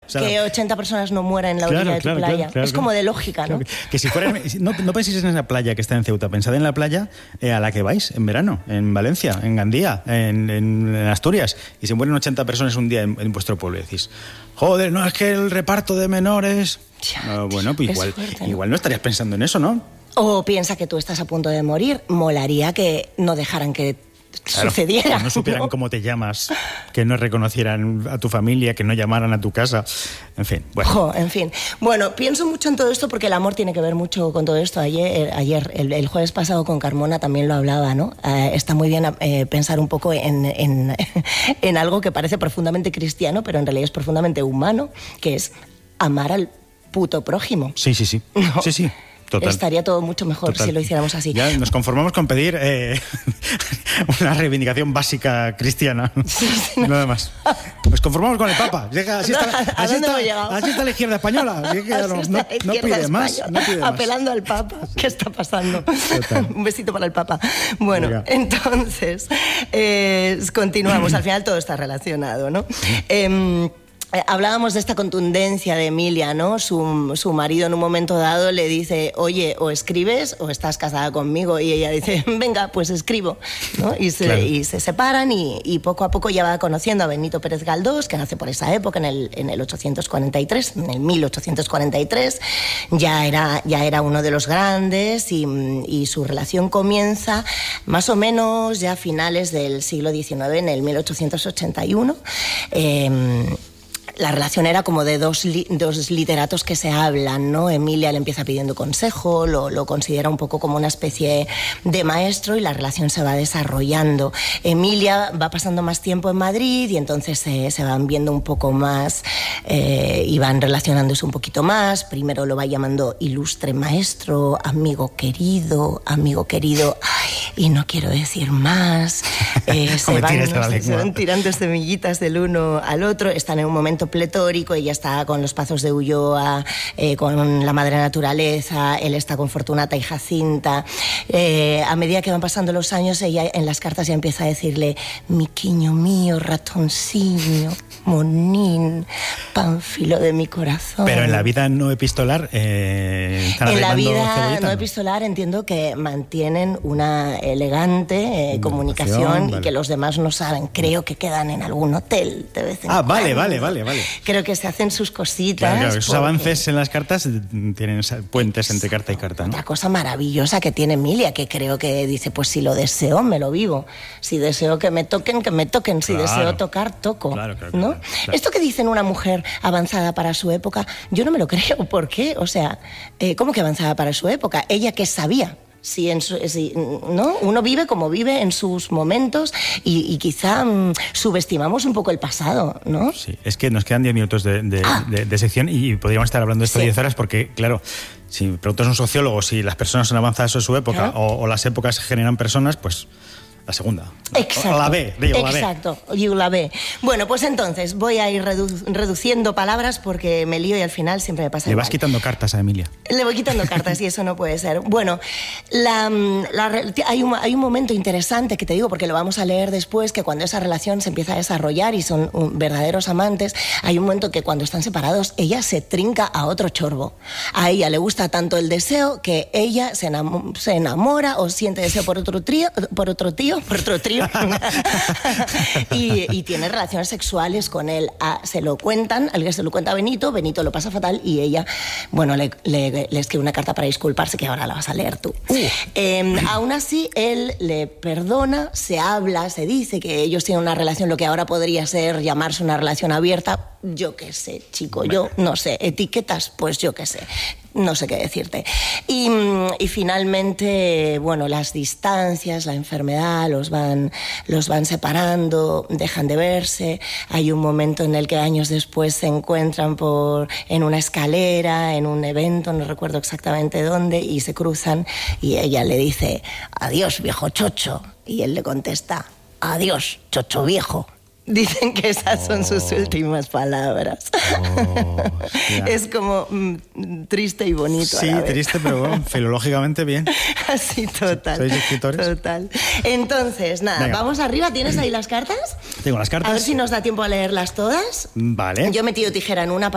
que 80 personas no mueran en la orilla de tu playa. Es como de lógica, ¿no? Que si fuera, no penséis en esa playa que está en Ceuta, pensad en la playa a la que vais en verano, en Valencia, en Gandía, en Asturias, y se mueren 80 personas un día en vuestro pueblo y decís, joder, no, es que el reparto de menores... bueno, pues igual no estarías pensando en eso, ¿no? O piensa que tú estás a punto de morir. Molaría que no dejaran que sucediera. Que no supieran cómo te llamas, que no reconocieran a tu familia, que no llamaran a tu casa. En fin, bueno. En fin. Bueno, pienso mucho en todo esto porque el amor tiene que ver mucho con todo esto. Ayer el jueves pasado con Carmona también lo hablaba, ¿no? Está muy bien pensar un poco en algo que parece profundamente cristiano, pero en realidad es profundamente humano, que es amar al puto prójimo. Sí. ¿No? Sí. Total. Estaría todo mucho mejor si lo hiciéramos así. Ya nos conformamos con pedir una reivindicación básica cristiana. Sí, nada más. Nos conformamos con el Papa. Así está la izquierda española. No pide más. Apelando al Papa. ¿Qué está pasando? Un besito para el Papa. Bueno, venga. Entonces, continuamos. Al final todo está relacionado, ¿no? Hablábamos de esta contundencia de Emilia, ¿no? Su marido en un momento dado le dice, oye, o escribes o estás casada conmigo. Y ella dice, venga, pues escribo, ¿no? Y se separan y poco a poco ya va conociendo a Benito Pérez Galdós, que nace por esa época, en el 843, en el 1843. Ya era uno de los grandes y su relación comienza más o menos ya a finales del siglo XIX, en el 1881. La relación era como de dos literatos que se hablan, ¿no? Emilia le empieza pidiendo consejo, lo considera un poco como una especie de maestro y la relación se va desarrollando. Emilia va pasando más tiempo en Madrid y entonces se van viendo un poco más y van relacionándose un poquito más. Primero lo va llamando ilustre maestro, amigo querido, y no quiero decir más. Se van tirando semillitas del uno al otro, están en un momento pletórico, ella está con los Pazos de Ulloa, con la madre naturaleza, él está con Fortunata y Jacinta. A medida que van pasando los años, ella en las cartas ya empieza a decirle, miquiño mío, ratoncillo, monín, pánfilo de mi corazón. Pero en la vida no epistolar, en la vida no epistolar entiendo que mantienen una elegante comunicación y que los demás no saben. Creo que quedan en algún hotel de vez en cuando. Vale. Creo que se hacen sus cositas. Claro, esos avances en las cartas tienen puentes entre carta y carta, ¿no? Otra cosa maravillosa que tiene Emilia, que creo que dice, pues si lo deseo, me lo vivo. Si deseo que me toquen, que me toquen. Si deseo tocar, toco. Claro. ¿No? Esto que dicen una mujer avanzada para su época, yo no me lo creo. ¿Por qué? O sea, ¿cómo que avanzada para su época? ¿Ella qué sabía? ¿No? Uno vive como vive en sus momentos y quizá subestimamos un poco el pasado, ¿no? Sí, es que nos quedan 10 minutos de sección y podríamos estar hablando de esto 10 horas porque, claro, si preguntas a un sociólogo si las personas son avanzadas en su época o las épocas generan personas, pues la segunda. Exacto. La B. Exacto, la B. Bueno, pues entonces voy a ir reduciendo palabras porque me lío y al final siempre me pasa igual. Le vas quitando cartas a Emilia. Le voy quitando cartas y eso no puede ser. Bueno, hay un momento interesante que te digo porque lo vamos a leer después, que cuando esa relación se empieza a desarrollar y son verdaderos amantes, hay un momento que cuando están separados ella se trinca a otro chorbo. A ella le gusta tanto el deseo que ella se enamora o siente deseo por otro trío y tiene relaciones sexuales con él. Se lo cuentan, alguien se lo cuenta a Benito lo pasa fatal y ella, bueno, le escribe una carta para disculparse que ahora la vas a leer tú. Aún así, él le perdona, se habla, se dice que ellos tienen una relación, lo que ahora podría ser llamarse una relación abierta. Yo qué sé, chico, yo no sé, etiquetas, pues yo qué sé. No sé qué decirte. Y finalmente, bueno, las distancias, la enfermedad, los van separando, dejan de verse. Hay un momento en el que años después se encuentran en una escalera, en un evento, no recuerdo exactamente dónde, y se cruzan y ella le dice, adiós, viejo chocho. Y él le contesta, adiós, chocho viejo. Dicen que esas son sus últimas palabras. Es como triste y bonito. Sí, triste, pero bueno, filológicamente bien. Así, total. ¿Sois escritores? Total. Entonces, nada, venga, vamos arriba. ¿Tienes ahí las cartas? Tengo las cartas. A ver si nos da tiempo a leerlas todas. Vale. Yo he metido tijera en una